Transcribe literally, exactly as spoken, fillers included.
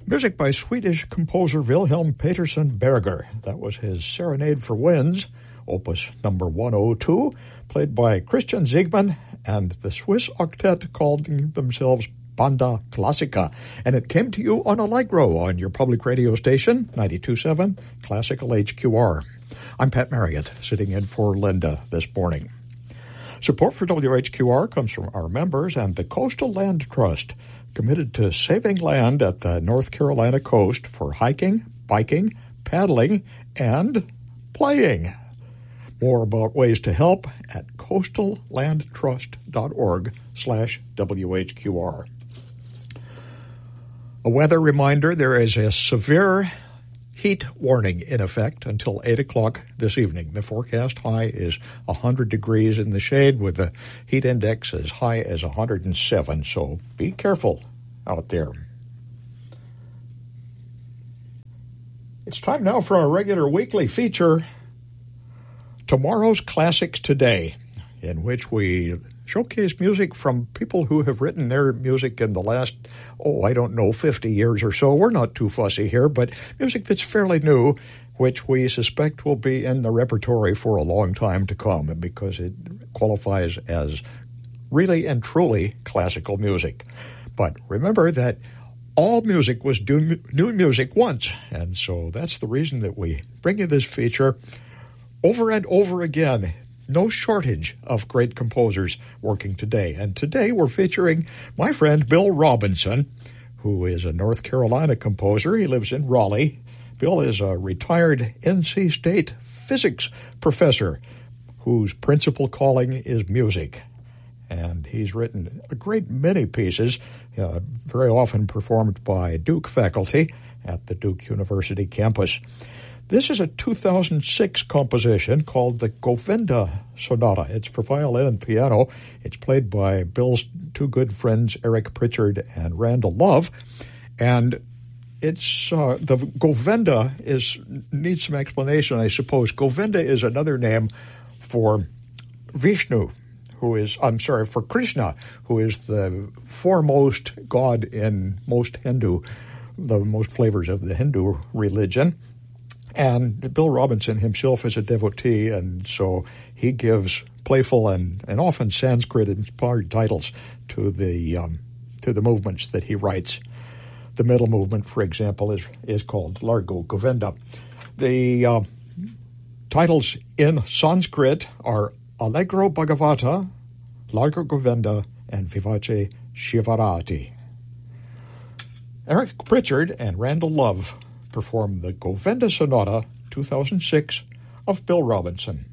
Music by Swedish composer Wilhelm Petersson Berger. That was his Serenade for Winds, opus number one oh two, played by Christian Ziegman and the Swiss octet calling themselves Banda Classica. And it came to you on Allegro on your public radio station, ninety-two point seven Classical H Q R. I'm Pat Marriott, sitting in for Linda this morning. Support for W H Q R comes from our members and the Coastal Land Trust, committed to saving land at the North Carolina coast for hiking, biking, paddling, and playing. More about ways to help at coastallandtrust.org slash WHQR. A weather reminder, there is a severe heat warning in effect until eight o'clock this evening. The forecast high is one hundred degrees in the shade with the heat index as high as one hundred seven, so be careful out there. It's time now for our regular weekly feature, Tomorrow's Classics Today, in which we showcase music from people who have written their music in the last, oh, I don't know, fifty years or so. We're not too fussy here, but music that's fairly new, which we suspect will be in the repertory for a long time to come, because it qualifies as really and truly classical music. But remember that all music was new music once, and so that's the reason that we bring you this feature over and over again. No shortage of great composers working today. And today we're featuring my friend Bill Robinson, who is a North Carolina composer. He lives in Raleigh. Bill is a retired N C State physics professor whose principal calling is music. And he's written a great many pieces, uh, very often performed by Duke faculty at the Duke University campus. This is a two thousand six composition called the Govinda Sonata. It's for violin and piano. It's played by Bill's two good friends, Eric Pritchard and Randall Love. And it's uh, the Govinda is needs some explanation, I suppose. Govinda is another name for Vishnu, who is, I'm sorry, for Krishna, who is the foremost god in most Hindu, the most flavors of the Hindu religion. And Bill Robinson himself is a devotee, and so he gives playful and, and often Sanskrit-inspired titles to the um, to the movements that he writes. The middle movement, for example, is is called Largo Govinda. The uh, titles in Sanskrit are Allegro Bhagavata, Largo Govinda, and Vivace Shivarati. Eric Pritchard and Randall Love perform the Govinda Sonata two thousand six of Bill Robinson.